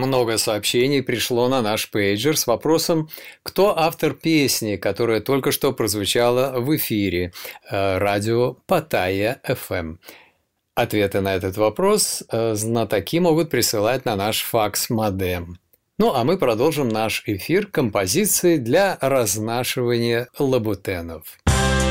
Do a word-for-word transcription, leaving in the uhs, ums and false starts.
Много сообщений пришло на наш пейджер с вопросом, кто автор песни, которая только что прозвучала в эфире э, радио Паттайя эф эм. Ответы на этот вопрос э, знатоки могут присылать на наш факс-модем. Ну, а мы продолжим наш эфир композицией для разнашивания лабутенов.